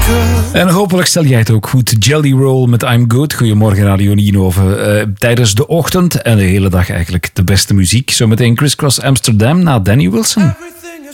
En hopelijk stel jij het ook goed. Jelly Roll met I'm Good. Goedemorgen Radio Nienhoven. Tijdens de ochtend en de hele dag eigenlijk de beste muziek. Zometeen Criss Cross Amsterdam na Danny Wilson.